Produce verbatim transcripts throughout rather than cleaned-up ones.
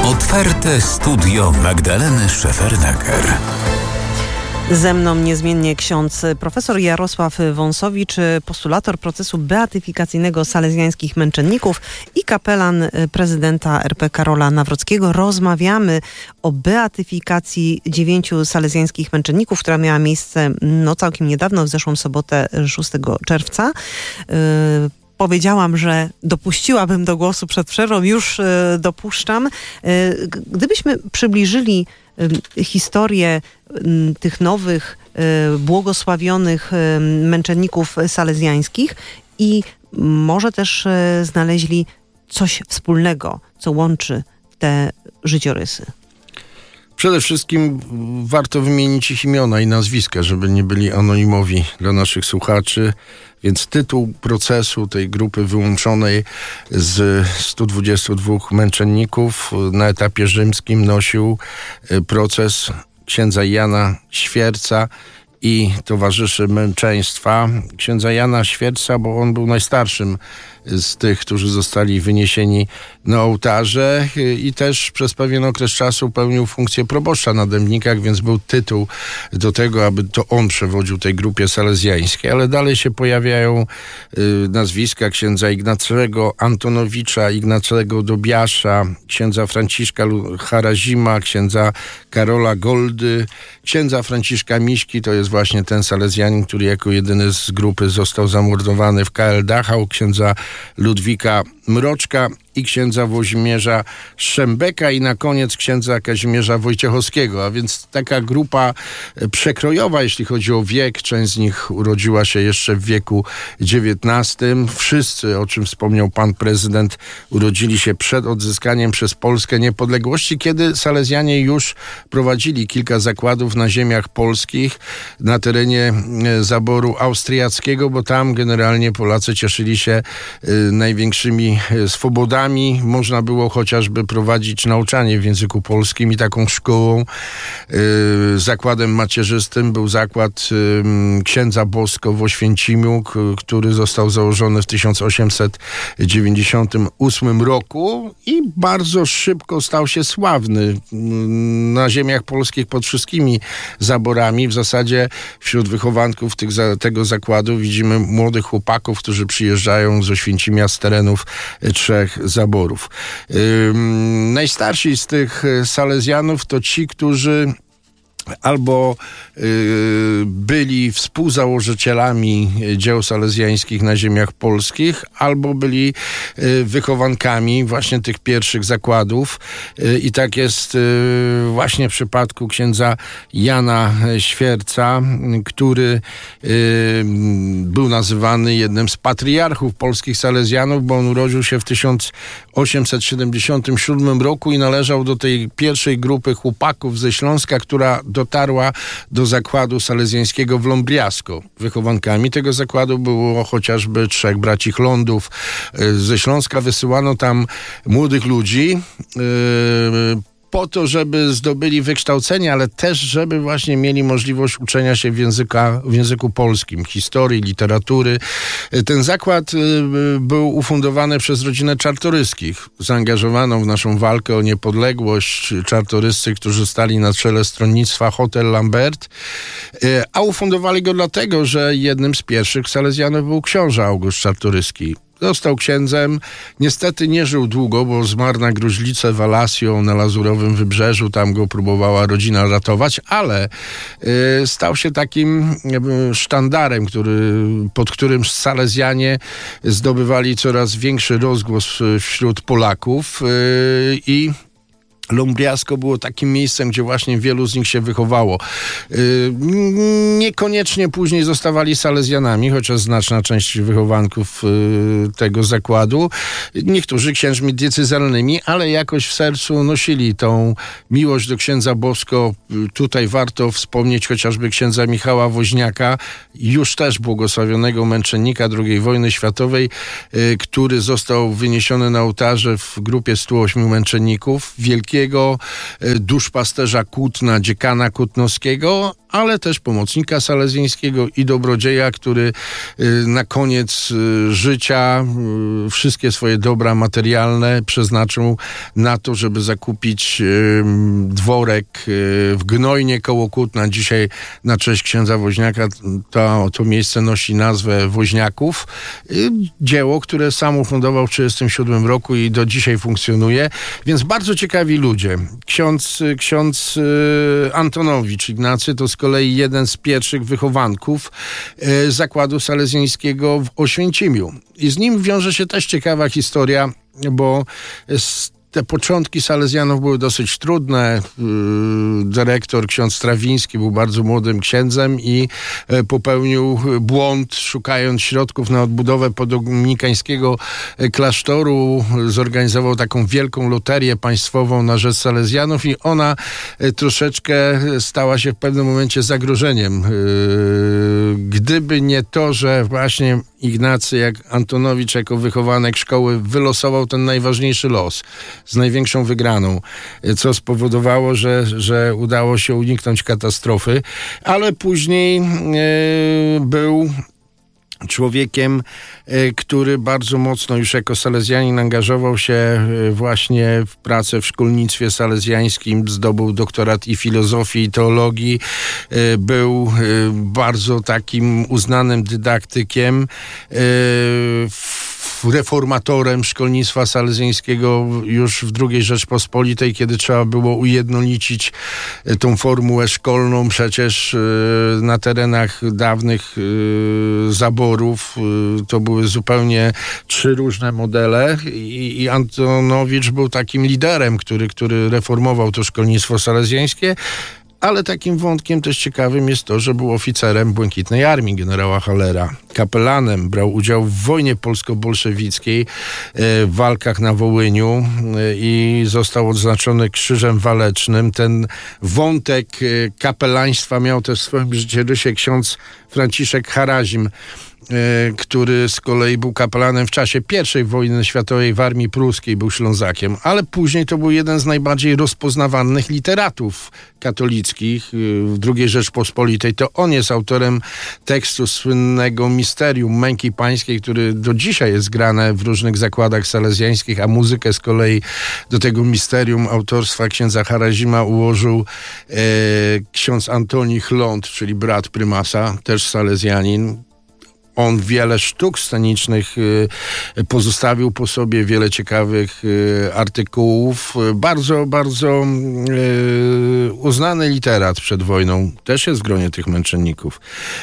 Otwarte studio Magdaleny Szefernaker. Ze mną niezmiennie ksiądz profesor Jarosław Wąsowicz, postulator procesu beatyfikacyjnego salezjańskich męczenników i kapelan prezydenta R P Karola Nawrockiego. Rozmawiamy o beatyfikacji dziewięciu salezjańskich męczenników, która miała miejsce no, całkiem niedawno, w zeszłą sobotę szóstego czerwca. Yy, Powiedziałam, że dopuściłabym do głosu przed przerwą, już y, dopuszczam. Y, gdybyśmy przybliżyli y, historię y, tych nowych, y, błogosławionych y, męczenników salezjańskich i może też y, znaleźli coś wspólnego, co łączy te życiorysy. Przede wszystkim warto wymienić ich imiona i nazwiska, żeby nie byli anonimowi dla naszych słuchaczy. Więc tytuł procesu tej grupy wyłączonej z stu dwudziestu dwóch męczenników na etapie rzymskim nosił proces księdza Jana Świerca i towarzyszy męczeństwa. Księdza Jana Świerca, bo on był najstarszym z tych, którzy zostali wyniesieni na ołtarze i też przez pewien okres czasu pełnił funkcję proboszcza na Dębnikach, więc był tytuł do tego, aby to on przewodził tej grupie salezjańskiej. Ale dalej się pojawiają y, nazwiska księdza Ignacego Antonowicza, Ignacego Dobiasza, księdza Franciszka Harazima, księdza Karola Goldy, księdza Franciszka Miśki, to jest właśnie ten salezjanin, który jako jedyny z grupy został zamordowany w K L Dachau, księdza Ludwika Mroczka i księdza Włodzimierza Szembeka i na koniec księdza Kazimierza Wojciechowskiego, a więc taka grupa przekrojowa, jeśli chodzi o wiek. Część z nich urodziła się jeszcze w wieku dziewiętnastym. Wszyscy, o czym wspomniał pan prezydent, urodzili się przed odzyskaniem przez Polskę niepodległości, kiedy Salezjanie już prowadzili kilka zakładów na ziemiach polskich, na terenie zaboru austriackiego, bo tam generalnie Polacy cieszyli się największymi swobodami. Można było chociażby prowadzić nauczanie w języku polskim i taką szkołą, y, zakładem macierzystym był zakład y, księdza Bosko w Oświęcimiu, k- który został założony w tysiąc osiemset dziewięćdziesiątym ósmym roku i bardzo szybko stał się sławny y, na ziemiach polskich pod wszystkimi zaborami. W zasadzie wśród wychowanków tych, za, tego zakładu widzimy młodych chłopaków, którzy przyjeżdżają z Oświęcimia, z terenów trzech zaborów. Yy, najstarsi z tych salezjanów to ci, którzy albo y, byli współzałożycielami dzieł salezjańskich na ziemiach polskich, albo byli y, wychowankami właśnie tych pierwszych zakładów. Y, I tak jest y, właśnie w przypadku księdza Jana Świerca, który y, był nazywany jednym z patriarchów polskich salezjanów, bo on urodził się w tysiąc osiemset siedemdziesiątym siódmym roku i należał do tej pierwszej grupy chłopaków ze Śląska, która dotarła do zakładu salezjańskiego w Ląbriasko. Wychowankami tego zakładu było chociażby trzech braci Chlądów. Ze Śląska wysyłano tam młodych ludzi, yy, po to, żeby zdobyli wykształcenie, ale też, żeby właśnie mieli możliwość uczenia się w, języka, w języku polskim, historii, literatury. Ten zakład był ufundowany przez rodzinę Czartoryskich, zaangażowaną w naszą walkę o niepodległość. Czartoryscy, którzy stali na czele stronnictwa Hotel Lambert, a ufundowali go dlatego, że jednym z pierwszych salezjanów był książę August Czartoryski. Został księdzem. Niestety nie żył długo, bo zmarł na gruźlicę Walasją na Lazurowym Wybrzeżu. Tam go próbowała rodzina ratować, ale y, stał się takim y, sztandarem, który, pod którym salezjanie zdobywali coraz większy rozgłos wśród Polaków y, i Ląbriasko było takim miejscem, gdzie właśnie wielu z nich się wychowało. Yy, niekoniecznie później zostawali salezjanami, chociaż znaczna część wychowanków yy, tego zakładu. Niektórzy księżmi diecezjalnymi, ale jakoś w sercu nosili tą miłość do księdza Bosko. Yy, tutaj warto wspomnieć chociażby księdza Michała Woźniaka, już też błogosławionego męczennika drugiej wojny światowej, yy, który został wyniesiony na ołtarze w grupie stu ośmiu męczenników. Wielkiego duszpasterza Kutna, dziekana kutnowskiego ale też pomocnika salezjańskiego i dobrodzieja, który na koniec życia wszystkie swoje dobra materialne przeznaczył na to, żeby zakupić dworek w Gnojnie koło Kutna. Dzisiaj na cześć księdza Woźniaka to, to miejsce nosi nazwę Woźniaków. Dzieło, które sam ufundował w tysiąc dziewięćset trzydziestym siódmym roku i do dzisiaj funkcjonuje. Więc bardzo ciekawi ludzie. Ksiądz, ksiądz Antonowicz Ignacy to z kolei jeden z pierwszych wychowanków zakładu salezjańskiego w Oświęcimiu. I z nim wiąże się też ciekawa historia, bo te początki salezjanów były dosyć trudne. Dyrektor, ksiądz Strawiński, był bardzo młodym księdzem i popełnił błąd, szukając środków na odbudowę podominikańskiego klasztoru. Zorganizował taką wielką loterię państwową na rzecz salezjanów i ona troszeczkę stała się w pewnym momencie zagrożeniem. Gdyby nie to, że właśnie Ignacy jak Antonowicz jako wychowanek szkoły wylosował ten najważniejszy los z największą wygraną, co spowodowało, że, że udało się uniknąć katastrofy, ale później e, był człowiekiem, który bardzo mocno już jako salezjanin angażował się właśnie w pracę w szkolnictwie salezjańskim, zdobył doktorat i filozofii, i teologii, był bardzo takim uznanym dydaktykiem, reformatorem szkolnictwa salezjańskiego już w drugiej Rzeczpospolitej, kiedy trzeba było ujednolicić tą formułę szkolną. Przecież na terenach dawnych zaborów to były zupełnie trzy różne modele i, i Antonowicz był takim liderem, który, który reformował to szkolnictwo salezjańskie. Ale takim wątkiem też ciekawym jest to, że był oficerem Błękitnej Armii generała Hallera, kapelanem, brał udział w wojnie polsko-bolszewickiej, w walkach na Wołyniu i został odznaczony Krzyżem Walecznym. Ten wątek kapelaństwa miał też w swoim życiorysie ksiądz Franciszek Harazim, który z kolei był kapelanem w czasie pierwszej wojny światowej w armii pruskiej, był Ślązakiem, ale później to był jeden z najbardziej rozpoznawanych literatów katolickich w drugiej Rzeczpospolitej. To on jest autorem tekstu słynnego Misterium Męki Pańskiej, który do dzisiaj jest grane w różnych zakładach salezjańskich, a muzykę z kolei do tego Misterium autorstwa księdza Harazima ułożył e, ksiądz Antoni Chląd, czyli brat prymasa, też salezjanin. On wiele sztuk scenicznych pozostawił po sobie, wiele ciekawych artykułów. Bardzo, bardzo uznany literat przed wojną. Też jest w gronie tych męczenników.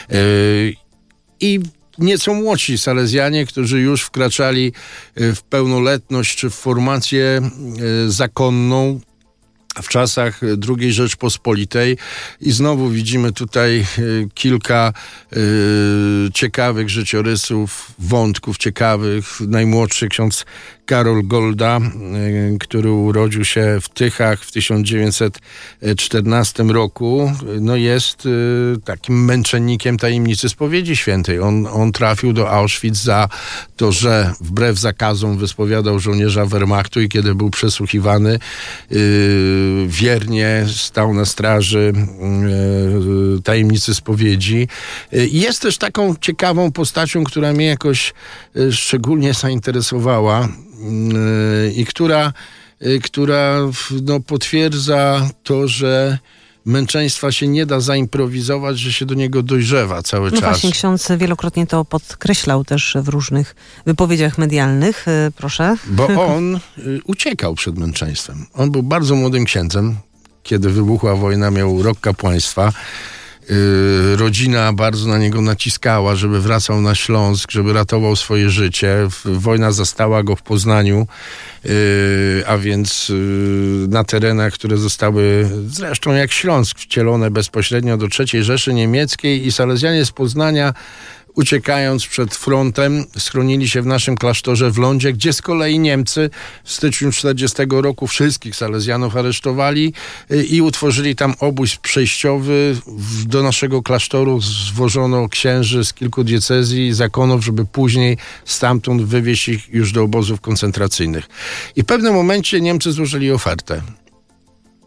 I nieco młodsi salezjanie, którzy już wkraczali w pełnoletność czy w formację zakonną w czasach drugiej Rzeczpospolitej i znowu widzimy tutaj kilka y, ciekawych życiorysów, wątków ciekawych. Najmłodszy ksiądz Karol Golda, y, który urodził się w Tychach w tysiąc dziewięćset czternastym roku, no jest y, takim męczennikiem tajemnicy spowiedzi świętej. On, on trafił do Auschwitz za to, że wbrew zakazom wyspowiadał żołnierza Wehrmachtu i kiedy był przesłuchiwany, y, wiernie stał na straży e, tajemnicy spowiedzi. E, jest też taką ciekawą postacią, która mnie jakoś e, szczególnie zainteresowała e, i która, e, która no, potwierdza to, że męczeństwa się nie da zaimprowizować, że się do niego dojrzewa cały no czas. Właśnie ksiądz wielokrotnie to podkreślał też w różnych wypowiedziach medialnych. Proszę. Bo on uciekał przed męczeństwem. On był bardzo młodym księdzem. Kiedy wybuchła wojna, miał rok kapłaństwa. Yy, rodzina bardzo na niego naciskała, żeby wracał na Śląsk, żeby ratował swoje życie. Wojna zastała go w Poznaniu, yy, a więc yy, na terenach, które zostały zresztą jak Śląsk wcielone bezpośrednio do trzeciej Rzeszy Niemieckiej i salezjanie z Poznania, uciekając przed frontem, schronili się w naszym klasztorze w Lądzie, gdzie z kolei Niemcy w styczniu tysiąc dziewięćset czterdziestego roku wszystkich salezjanów aresztowali i utworzyli tam obóz przejściowy. Do naszego klasztoru zwożono księży z kilku diecezji i zakonów, żeby później stamtąd wywieźć ich już do obozów koncentracyjnych. I w pewnym momencie Niemcy złożyli ofertę.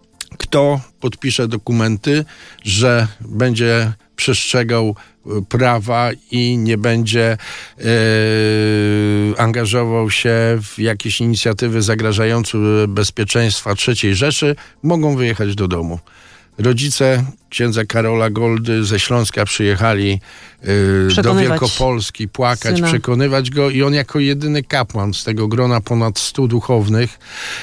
kto podpisze dokumenty, że będzie przestrzegał prawa i nie będzie e, angażował się w jakieś inicjatywy zagrażające bezpieczeństwa trzeciej Rzeszy, mogą wyjechać do domu. Rodzice księdza Karola Goldy ze Śląska przyjechali y, do Wielkopolski płakać, syna. przekonywać go i on jako jedyny kapłan z tego grona ponad stu duchownych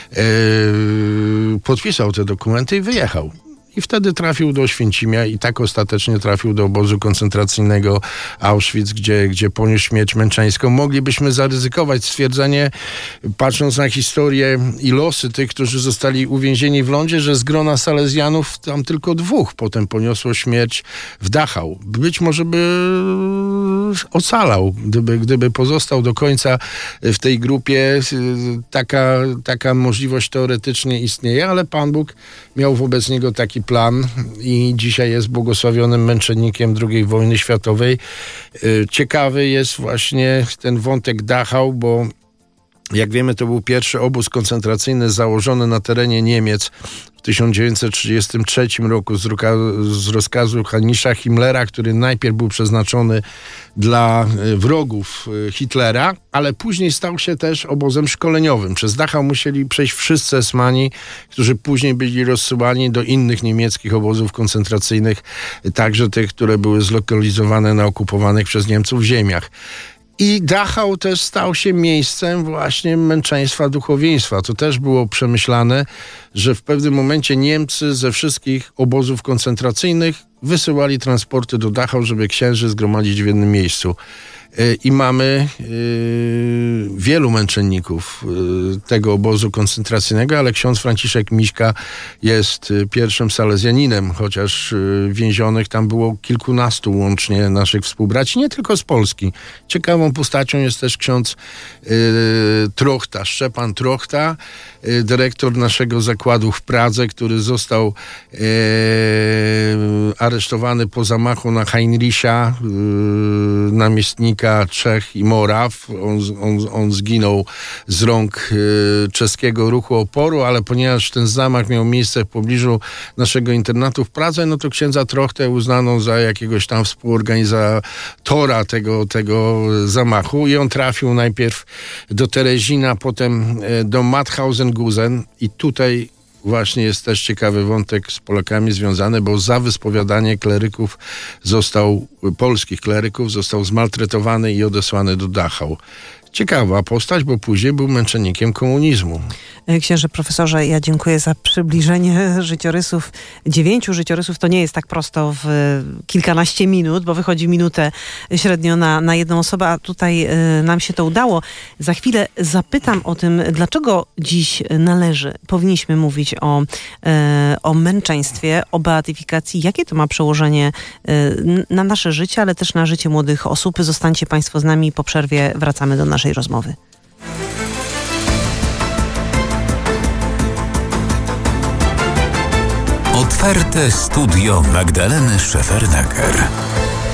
y, podpisał te dokumenty i wyjechał. I wtedy trafił do Oświęcimia i tak ostatecznie trafił do obozu koncentracyjnego Auschwitz, gdzie, gdzie poniósł śmierć męczeńską. Moglibyśmy zaryzykować stwierdzenie, patrząc na historię i losy tych, którzy zostali uwięzieni w lądzie, że z grona Salezjanów tam tylko dwóch potem poniosło śmierć w Dachau. Być może by ocalał, gdyby, gdyby pozostał do końca w tej grupie. Taka, taka możliwość teoretycznie istnieje, ale Pan Bóg miał wobec niego taki plan i dzisiaj jest błogosławionym męczennikiem drugiej wojny światowej. Ciekawy jest właśnie ten wątek Dachau, bo jak wiemy, to był pierwszy obóz koncentracyjny założony na terenie Niemiec w tysiąc dziewięćset trzydziestym trzecim roku z, ruka- z rozkazu Heinricha Himmlera, który najpierw był przeznaczony dla wrogów Hitlera, ale później stał się też obozem szkoleniowym. Przez Dachau musieli przejść wszyscy esmani, którzy później byli rozsyłani do innych niemieckich obozów koncentracyjnych, także tych, które były zlokalizowane na okupowanych przez Niemców ziemiach. I Dachau też stał się miejscem właśnie męczeństwa duchowieństwa. To też było przemyślane, że w pewnym momencie Niemcy ze wszystkich obozów koncentracyjnych wysyłali transporty do Dachau, żeby księży zgromadzić w jednym miejscu. I mamy y, wielu męczenników y, tego obozu koncentracyjnego, ale ksiądz Franciszek Miśka jest y, pierwszym salezjaninem, chociaż y, więzionych tam było kilkunastu łącznie naszych współbraci, nie tylko z Polski. Ciekawą postacią jest też ksiądz y, Trochta, Szczepan Trochta, y, dyrektor naszego zakładu w Pradze, który został y, aresztowany po zamachu na Heinricha, y, namiestnika Czech i Moraw. On, on, on zginął z rąk y, czeskiego ruchu oporu, ale ponieważ ten zamach miał miejsce w pobliżu naszego internatu w Pradze, no to księdza Trochtę uznano za jakiegoś tam współorganizatora tego, tego zamachu i on trafił najpierw do Terezina, potem y, do Mauthausen-Gusen i tutaj właśnie jest też ciekawy wątek z Polakami związany, bo za wyspowiadanie kleryków został, polskich kleryków został zmaltretowany i odesłany do Dachau. Ciekawa postać, bo później był męczennikiem komunizmu. Księże profesorze, ja dziękuję za przybliżenie życiorysów. Dziewięciu życiorysów to nie jest tak prosto w kilkanaście minut, bo wychodzi minutę średnio na, na jedną osobę, a tutaj y, nam się to udało. Za chwilę zapytam o tym, dlaczego dziś należy, powinniśmy mówić o, y, o męczeństwie, o beatyfikacji. Jakie to ma przełożenie y, na nasze życie, ale też na życie młodych osób. Zostańcie Państwo z nami, po przerwie wracamy do naszej rozmowy. Otwarte studio Magdaleny Szefernaker.